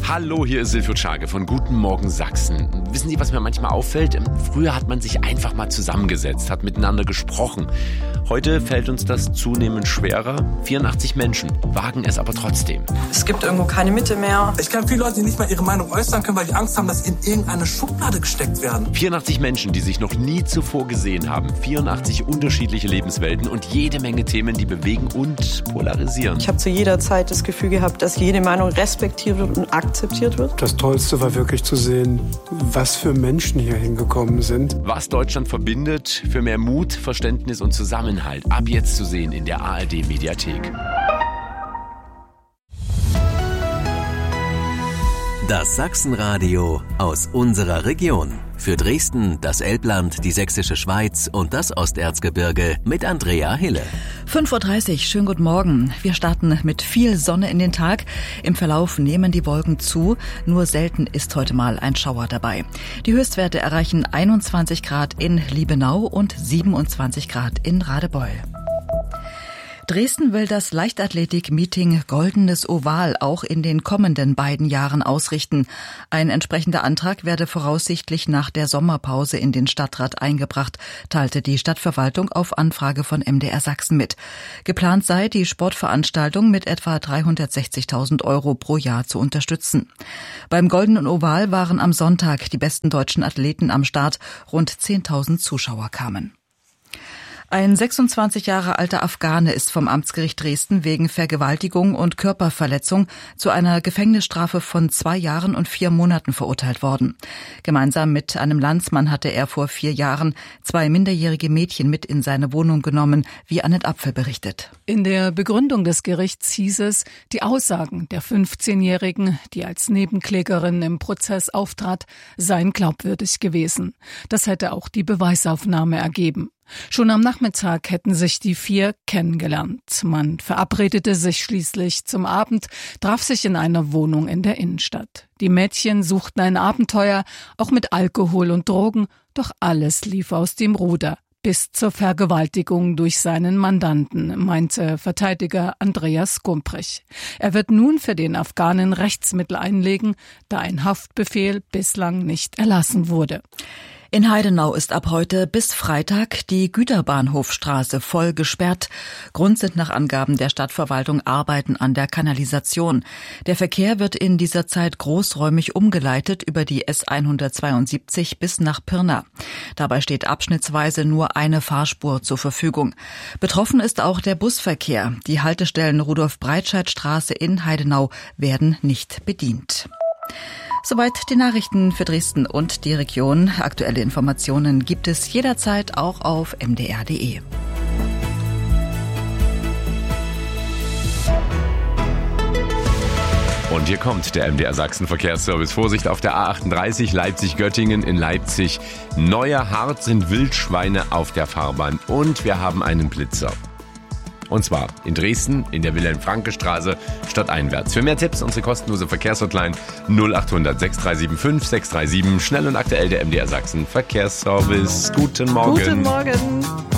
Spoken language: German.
Hallo, hier ist Silvio Czage von Guten Morgen Sachsen. Wissen Sie, was mir manchmal auffällt? Früher hat man sich einfach mal zusammengesetzt, hat miteinander gesprochen. Heute fällt uns das zunehmend schwerer. 84 Menschen wagen es aber trotzdem. Es gibt irgendwo keine Mitte mehr. Ich kenne viele Leute, die nicht mal ihre Meinung äußern können, weil die Angst haben, dass sie in irgendeine Schublade gesteckt werden. 84 Menschen, die sich noch nie zuvor gesehen haben. 84 unterschiedliche Lebenswelten und jede Menge Themen, die bewegen und polarisieren. Ich habe zu jeder Zeit das Gefühl gehabt, dass jede Meinung respektiert wird und akzeptiert wird. Das Tollste war wirklich zu sehen, was für Menschen hier hingekommen sind. Was Deutschland verbindet, für mehr Mut, Verständnis und Zusammenhalt. Ab jetzt zu sehen in der ARD-Mediathek. Das Sachsenradio aus unserer Region. Für Dresden, das Elbland, die Sächsische Schweiz und das Osterzgebirge mit Andrea Hille. 5:30 Uhr, schönen guten Morgen. Wir starten mit viel Sonne in den Tag. Im Verlauf nehmen die Wolken zu. Nur selten ist heute mal ein Schauer dabei. Die Höchstwerte erreichen 21 Grad in Liebenau und 27 Grad in Radebeul. Dresden will das Leichtathletik-Meeting Goldenes Oval auch in den kommenden beiden Jahren ausrichten. Ein entsprechender Antrag werde voraussichtlich nach der Sommerpause in den Stadtrat eingebracht, teilte die Stadtverwaltung auf Anfrage von MDR Sachsen mit. Geplant sei, die Sportveranstaltung mit etwa 360.000 € pro Jahr zu unterstützen. Beim Goldenen Oval waren am Sonntag die besten deutschen Athleten am Start. Rund 10.000 Zuschauer kamen. Ein 26 Jahre alter Afghane ist vom Amtsgericht Dresden wegen Vergewaltigung und Körperverletzung zu einer Gefängnisstrafe von 2 Jahren und 4 Monaten verurteilt worden. Gemeinsam mit einem Landsmann hatte er vor 4 Jahren 2 minderjährige Mädchen mit in seine Wohnung genommen, wie Annette Apfel berichtet. In der Begründung des Gerichts hieß es, die Aussagen der 15-Jährigen, die als Nebenklägerin im Prozess auftrat, seien glaubwürdig gewesen. Das hätte auch die Beweisaufnahme ergeben. Schon am Nachmittag hätten sich die 4 kennengelernt. Man verabredete sich schließlich zum Abend, traf sich in einer Wohnung in der Innenstadt. Die Mädchen suchten ein Abenteuer, auch mit Alkohol und Drogen, doch alles lief aus dem Ruder. Bis zur Vergewaltigung durch seinen Mandanten, meinte Verteidiger Andreas Gumprich. Er wird nun für den Afghanen Rechtsmittel einlegen, da ein Haftbefehl bislang nicht erlassen wurde. In Heidenau ist ab heute bis Freitag die Güterbahnhofstraße voll gesperrt. Grund sind nach Angaben der Stadtverwaltung Arbeiten an der Kanalisation. Der Verkehr wird in dieser Zeit großräumig umgeleitet über die S172 bis nach Pirna. Dabei steht abschnittsweise nur eine Fahrspur zur Verfügung. Betroffen ist auch der Busverkehr. Die Haltestellen Rudolf-Breitscheid-Straße in Heidenau werden nicht bedient. Soweit die Nachrichten für Dresden und die Region. Aktuelle Informationen gibt es jederzeit auch auf mdr.de. Und hier kommt der MDR Sachsen Verkehrsservice. Vorsicht auf der A38 Leipzig-Göttingen. In Leipzig neuer Hart sind Wildschweine auf der Fahrbahn. Und wir haben einen Blitzer. Und zwar in Dresden, in der Wilhelm-Franke-Straße, stadteinwärts. Für mehr Tipps unsere kostenlose Verkehrshotline 0800 6375 637. Schnell und aktuell der MDR Sachsen Verkehrsservice. Guten Morgen. Guten Morgen.